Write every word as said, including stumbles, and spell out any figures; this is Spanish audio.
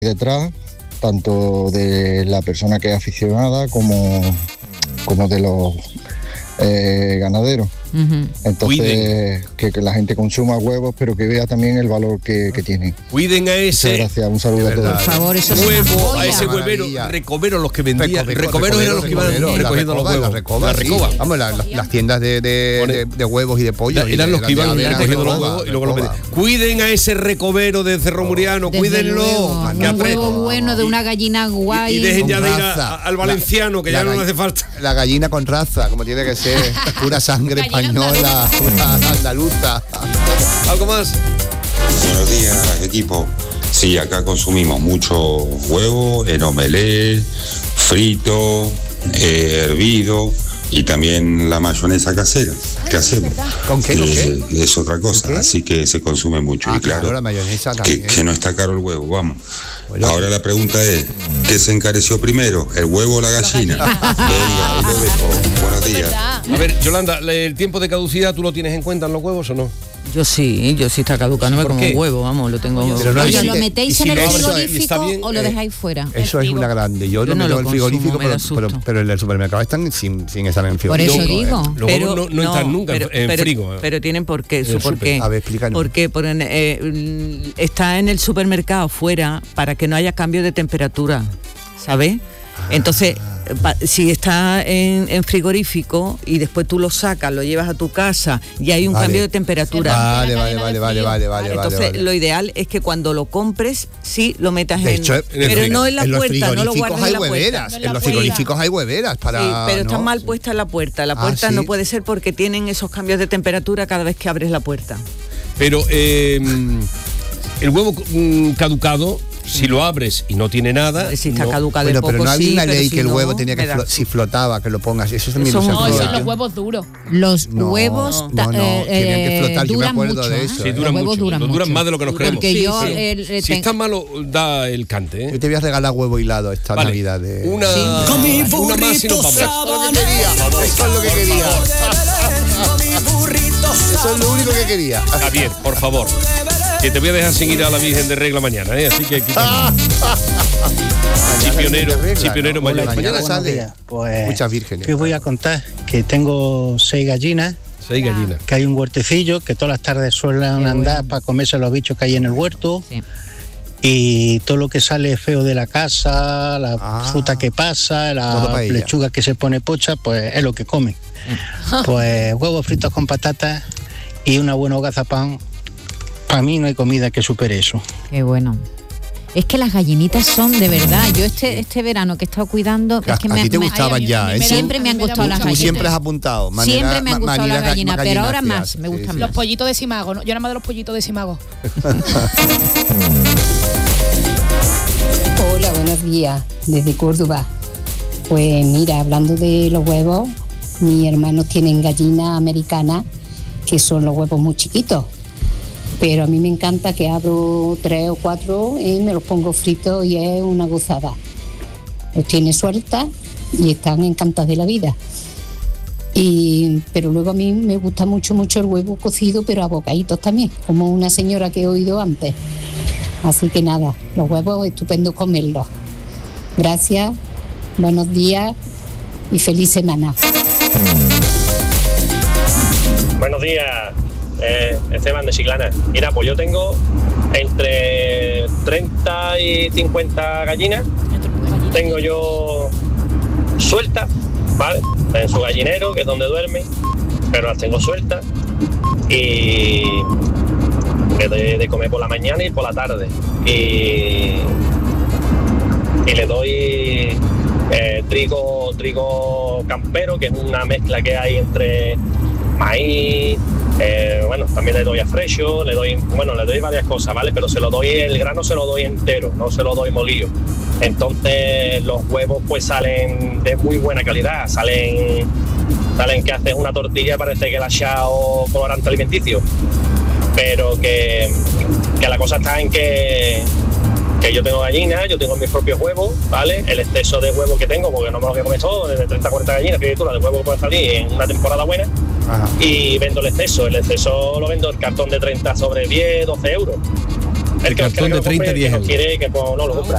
detrás, tanto de la persona que es aficionada como, como de los eh, ganaderos. Uh-huh. Entonces, que, que la gente consuma huevos, pero que vea también el valor que, que tienen. Cuiden a ese. Muchas gracias, un saludo a todos. Por favor, eso es huevo, una a ese joya. huevero, recoveros los que vendían. Reco- Recoveros eran los que iban recoveros, recogiendo la los recoba, huevos. La recoba, La sí. recoba. Vamos, la- la- las tiendas de, de, de, de huevos y de pollo. Eran y los de- que iban de avena, recogiendo los recoba, huevos y luego los recoba. vendían. Cuiden a ese recovero de Cerro Muriano, Desde cuídenlo. luego, que un apre- huevo bueno de una gallina guay. Y, y dejen ya Con de ir a- raza. a- al valenciano, que La- ya la no gall- hace falta. La gallina con raza, como tiene que ser. Pura sangre española, pura andaluza. ¿Algo más? Buenos días, equipo. Sí, acá consumimos mucho huevo en omelette, frito, eh, hervido y también la mayonesa casera que hacemos. ¿Con qué? ¿Con Eh, qué? es otra cosa, ¿Con qué? así que se consume mucho. Ah, y claro, claro, la mayonesa que, también. que no está caro el huevo, vamos. Bueno. Ahora la pregunta es, ¿qué se encareció primero, el huevo o la gallina? Venga, ahí lo dejo. Buenos días. A ver, Yolanda, ¿el tiempo de caducidad tú lo tienes en cuenta en los huevos o no? Yo sí, yo sí está caducándome ¿Por como qué? un huevo, vamos, lo tengo. Pero no hay Oye, gente- ¿lo metéis y si en el lo abres, frigorífico está bien, o lo eh, dejáis fuera? Eso es una grande. Yo, Yo lo no meto lo en el frigorífico, consumo, me pero, da pero, susto. pero en el supermercado están sin, sin estar en el Por frigorífico. eso digo. Los huevos no, no están nunca pero, en pero- frigo. Pero tienen por qué, su el por súper. qué. A ver, explícanos. Porque por en- eh, está en el supermercado fuera para que no haya cambio de temperatura, ¿sabes? Entonces, pa- si está en, en frigorífico y después tú lo sacas, lo llevas a tu casa y hay un Vale. cambio de temperatura. Vale, la vale, cadena vale, de vale, frío. vale, vale, Entonces, vale, vale. lo ideal es que cuando lo compres, sí lo metas De en. hecho, en el pero frigo. no en la en los puerta, no lo frigoríficos guardes hay en la puerta. hueveras. No en En la los puerta. frigoríficos hay hueveras para. Sí, pero ¿no? están mal puestas en la puerta. La Ah, puerta ¿sí? no puede ser porque tienen esos cambios de temperatura cada vez que abres la puerta. Pero eh, el huevo mm, caducado, si lo abres y no tiene nada. Si está no- caducado de Bueno, poco, pero no había sí, una pero ley si que el no, huevo tenía que me da flo- si flotaba, que lo pongas. Eso también Eso lo es No, un esos sabía son rollo. los huevos duros. Los No, huevos no, no, eh, tenían que eh, flotar, yo me duran acuerdo mucho, de ¿eh? eso. Sí, ¿eh? duran Los huevos mucho. duran Duran mucho. más de lo que nos creemos. Porque Sí, yo sí. el- eh, Si ten- está malo, da el cante, ¿eh? Yo te voy a regalar huevo hilado esta Vale. Navidad. De... Una, una más y nos vamos. Eso es lo que quería. Eso es lo único que quería. Javier, por favor. Que te voy a dejar sin ir a la Virgen de Regla mañana, ¿eh? Así que quita. Chipionero, chipionero ¿no? mañana. Hola, mañana buenos sale. días. Pues, Muchas vírgenes. ¿qué os voy a contar? Que tengo seis gallinas, Seis gallinas. que hay un huertecillo, que todas las tardes suelen andar para comerse los bichos que hay en el huerto. Sí. Y todo lo que sale feo de la casa, la Ah. fruta que pasa, Todo la pa' ella. lechuga que se pone pocha, pues es lo que comen. Pues huevos fritos con patatas y una buena hogaza pan. Para mí no hay comida que supere eso. Qué bueno. Es que las gallinitas son de verdad. Yo este este verano que he estado cuidando, A, es que a me, ti te me- gustaban ay, a mí- ya, a mí ¿eh? me Tú- da- siempre me han a mí me da gustado las mucha Tú gallinas. siempre has apuntado. Manera- Siempre me han ma- gustado las manera- gallinas, pero ahora gallinacias, más, me sí, gustan sí. Los pollitos de Simago, ¿no? Yo nada más de los pollitos de Simago. Hola, buenos días, desde Córdoba. Pues mira, hablando de los huevos, mis hermanos tienen gallinas americanas, que son los huevos muy chiquitos. Pero a mí me encanta que abro tres o cuatro y me los pongo fritos y es una gozada. Los tiene sueltas y están encantadas de la vida. Y, pero luego a mí me gusta mucho, mucho el huevo cocido, pero a bocaditos también, como una señora que he oído antes. Así que nada, los huevos estupendo comerlos. Gracias, buenos días y feliz semana. Buenos días, eh, Esteban de Chiclana. Mira, pues yo tengo entre treinta y cincuenta gallinas. Tengo yo sueltas, ¿vale? En su gallinero, que es donde duermen, pero las tengo sueltas. Y le doy de comer por la mañana y por la tarde. Y, y le doy eh, trigo, trigo campero, que es una mezcla que hay entre maíz, eh, bueno, también le doy a fresco, le doy, bueno, le doy varias cosas, ¿vale? Pero se lo doy, el grano se lo doy entero, no se lo doy molido. Entonces los huevos pues salen de muy buena calidad, salen, salen que haces una tortilla, parece que la has echado colorante alimenticio. Pero que, que la cosa está en que, que yo tengo gallinas, yo tengo mis propios huevos, ¿vale? El exceso de huevos que tengo, porque no me lo voy a comer todo, de treinta a cuarenta gallinas, que tú la de huevo que puede salir en una temporada buena. Ajá. Y vendo el exceso, el exceso lo vendo el cartón de treinta sobre diez, doce euros. El que Cartón el que de lo compre, treinta, el que diez no euros. quiere, que pues, no lo compra.